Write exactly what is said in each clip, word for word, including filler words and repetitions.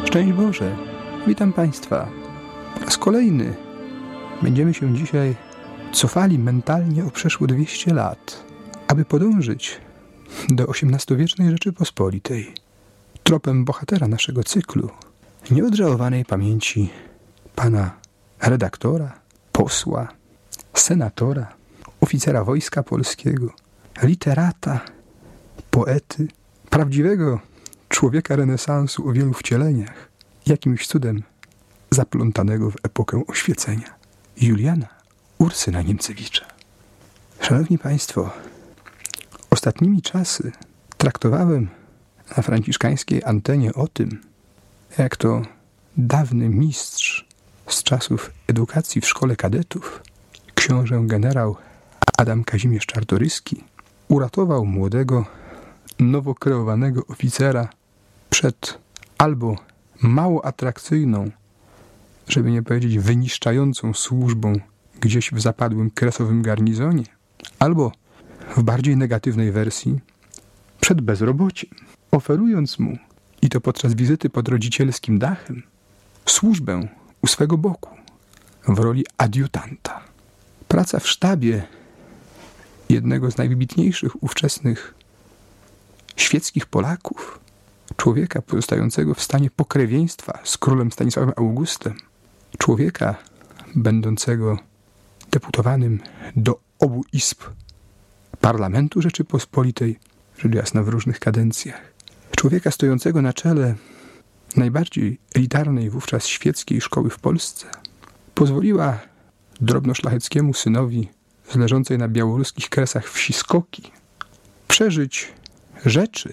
Szczęść Boże, witam Państwa. Po raz kolejny będziemy się dzisiaj cofali mentalnie o przeszło dwieście lat, aby podążyć do osiemnastowiecznej Rzeczypospolitej, tropem bohatera naszego cyklu, nieodżałowanej pamięci pana redaktora, posła, senatora, oficera Wojska Polskiego, literata, poety, prawdziwego człowieka renesansu o wielu wcieleniach, jakimś cudem zaplątanego w epokę oświecenia, Juliana Ursyna Niemcewicza. Szanowni Państwo, ostatnimi czasy traktowałem na franciszkańskiej antenie o tym, jak to dawny mistrz z czasów edukacji w szkole kadetów, książę generał Adam Kazimierz Czartoryski, uratował młodego, nowo kreowanego oficera przed albo mało atrakcyjną, żeby nie powiedzieć wyniszczającą służbą gdzieś w zapadłym kresowym garnizonie, albo w bardziej negatywnej wersji przed bezrobociem, oferując mu, i to podczas wizyty pod rodzicielskim dachem, służbę u swego boku w roli adiutanta. Praca w sztabie jednego z najwybitniejszych ówczesnych świeckich Polaków, człowieka pozostającego w stanie pokrewieństwa z królem Stanisławem Augustem, człowieka będącego deputowanym do obu izb Parlamentu Rzeczypospolitej, rzecz jasna w różnych kadencjach, człowieka stojącego na czele najbardziej elitarnej wówczas świeckiej szkoły w Polsce, pozwoliła drobnoszlacheckiemu synowi z leżącej na białoruskich kresach wsi Skoki przeżyć rzeczy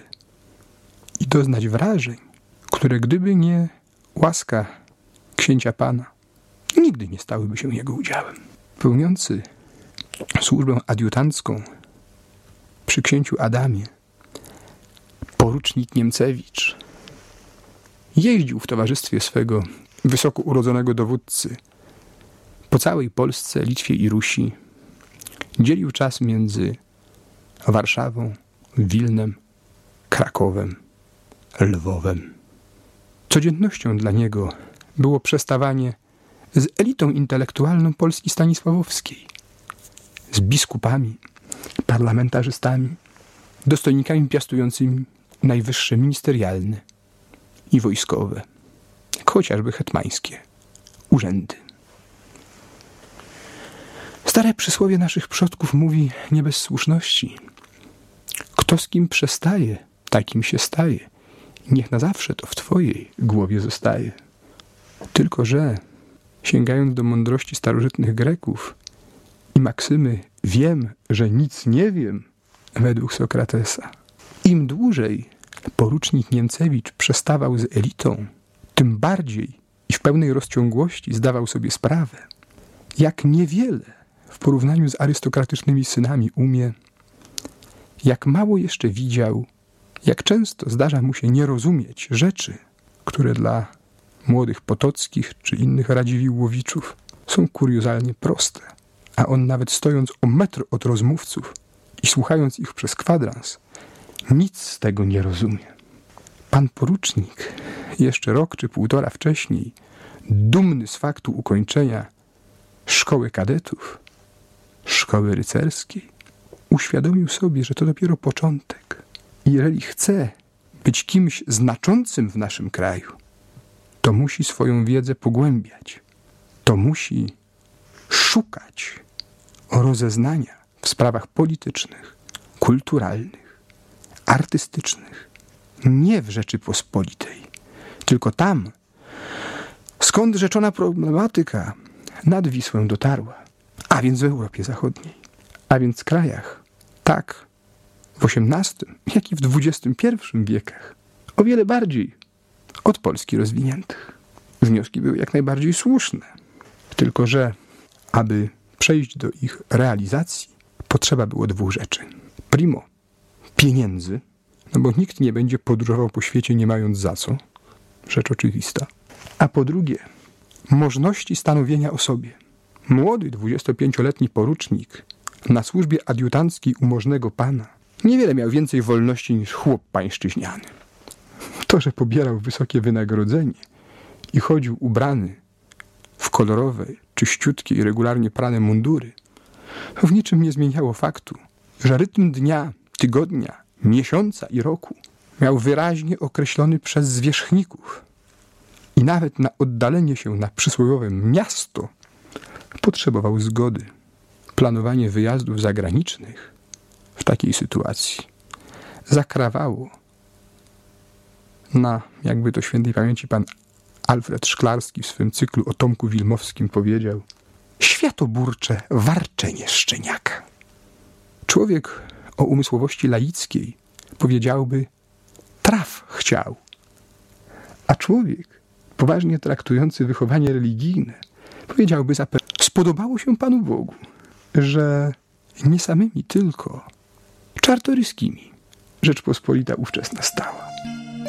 i doznać wrażeń, które gdyby nie łaska księcia pana, nigdy nie stałyby się jego udziałem. Pełniący służbę adiutancką przy księciu Adamie, porucznik Niemcewicz jeździł w towarzystwie swego wysoko urodzonego dowódcy po całej Polsce, Litwie i Rusi. Dzielił czas między Warszawą, Wilnem, Krakowem, Lwowem. Codziennością dla niego było przestawanie z elitą intelektualną Polski stanisławowskiej, z biskupami, parlamentarzystami, dostojnikami piastującymi najwyższe ministerialne i wojskowe, jak chociażby hetmańskie urzędy. Stare przysłowie naszych przodków mówi nie bez słuszności: kto z kim przestaje, takim się staje. Niech na zawsze to w twojej głowie zostaje. Tylko że, sięgając do mądrości starożytnych Greków i maksymy wiem, że nic nie wiem, według Sokratesa, im dłużej porucznik Niemcewicz przestawał z elitą, tym bardziej i w pełnej rozciągłości zdawał sobie sprawę, jak niewiele w porównaniu z arystokratycznymi synami umie, jak mało jeszcze widział, jak często zdarza mu się nie rozumieć rzeczy, które dla młodych Potockich czy innych Radziwiłłowiczów są kuriozalnie proste, a on nawet stojąc o metr od rozmówców i słuchając ich przez kwadrans, nic z tego nie rozumie. Pan porucznik, jeszcze rok czy półtora wcześniej, dumny z faktu ukończenia szkoły kadetów, szkoły rycerskiej, uświadomił sobie, że to dopiero początek. I jeżeli chce być kimś znaczącym w naszym kraju, to musi swoją wiedzę pogłębiać. To musi szukać rozeznania w sprawach politycznych, kulturalnych, artystycznych. Nie w Rzeczypospolitej, tylko tam, skąd rzeczona problematyka nad Wisłę dotarła, a więc w Europie Zachodniej, a więc w krajach tak w osiemnastym, jak i w dwudziestym pierwszym wiekach o wiele bardziej od Polski rozwiniętych. Wnioski były jak najbardziej słuszne, tylko że aby przejść do ich realizacji, potrzeba było dwóch rzeczy. Primo, pieniędzy, no bo nikt nie będzie podróżował po świecie nie mając za co, rzecz oczywista. A po drugie, możności stanowienia o sobie. Młody, dwudziestopięcioletni porucznik na służbie adiutanckiej u możnego pana niewiele miał więcej wolności niż chłop pańszczyźniany. To, że pobierał wysokie wynagrodzenie i chodził ubrany w kolorowe, czyściutkie i regularnie prane mundury, w niczym nie zmieniało faktu, że rytm dnia, tygodnia, miesiąca i roku miał wyraźnie określony przez zwierzchników i nawet na oddalenie się na przysłowiowe miasto potrzebował zgody. Planowanie wyjazdów zagranicznych w takiej sytuacji zakrawało na, jakby to świętej pamięci pan Alfred Szklarski w swym cyklu o Tomku Wilmowskim powiedział, światoburcze warczenie szczeniaka. Człowiek o umysłowości laickiej powiedziałby, traf chciał. A człowiek poważnie traktujący wychowanie religijne powiedziałby zapewne, spodobało się Panu Bogu, że nie samymi tylko czartoryskimi Rzeczpospolita ówczesna stała.